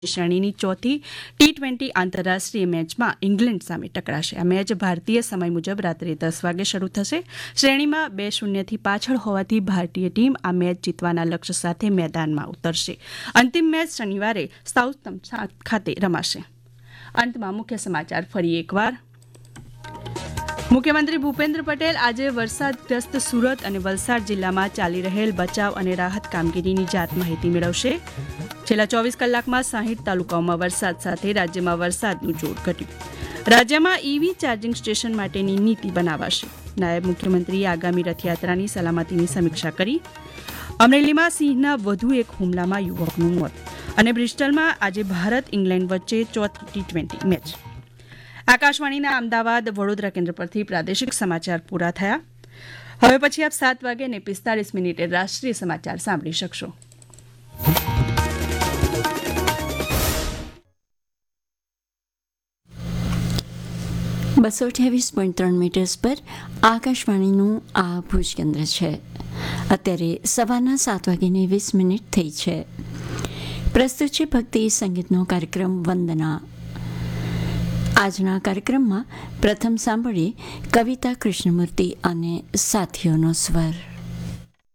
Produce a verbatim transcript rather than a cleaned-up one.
શ્રેણીની ચોથી T twenty આંતરરાષ્ટ્રીય મેચમાં ઇંગ્લેન્ડ સામે ટકરાશે. આ મેચ ભારતીય સમય મુજબ રાત્રે દસ વાગે શરૂ થશે. શ્રેણીમાં બે શૂન્યથી પાછળ હોવાથી ભારતીય ટીમ આ મેચ જીતવાના લક્ષ્ય સાથે મેદાનમાં ઉતરશે. અંતિમ મેચ શનિવારે સાઉથમ્પ્ટન ખાતે રમાશે. અંતમાં મુખ્ય સમાચાર ફરી એકવાર. મુખ્યમંત્રી ભૂપેન્દ્ર પટેલ આજે વરસાદગ્રસ્ત સુરત અને વલસાડ જિલ્લામાં ચાલી રહેલ બચાવ અને રાહત કામગીરીની જાત માહિતી મેળવશે. છેલ્લા ચોવીસ કલાકમાં સાહીઠ તાલુકાઓમાં વરસાદ સાથે રાજ્યમાં વરસાદનું જોર ઘટ્યું. રાજ્યમાં ઈવી ચાર્જિંગ સ્ટેશન માટેની નીતિ બનાવાશે. નાયબ મુખ્યમંત્રીએ આગામી રથયાત્રાની સલામતીની સમીક્ષા કરી. અમરેલીમાં સિંહના વધુ એક હુમલામાં યુવકનું મોત. અને બ્રિસ્ટલમાં આજે ભારત ઇંગ્લેન્ડ વચ્ચે ચોથી ટી ટ્વેન્ટી મેચ. આકાશવાણીના અમદાવાદ વડોદરા કેન્દ્ર પરથી પ્રાદેશિક સમાચાર પૂરા થયા. હવે પછી આપ સાત વાગે ને પિસ્તાળીસ મિનિટે રાષ્ટ્રીય સમાચાર સાંભળી શકશો. બસો અઠ્યાવીસ પોઈન્ટ ત્રણ મીટર્સ પર આકાશવાણીનું આ ભુજ કેન્દ્ર છે. અત્યારે સવારના સાત વાગ્યાની વીસ મિનિટ થઈ છે. પ્રસ્તુત છે ભક્તિ સંગીતનો કાર્યક્રમ વંદના. આજના કાર્યક્રમમાં પ્રથમ સાંભળીએ કવિતા કૃષ્ણમૂર્તિ અને સાથીઓનો સ્વર.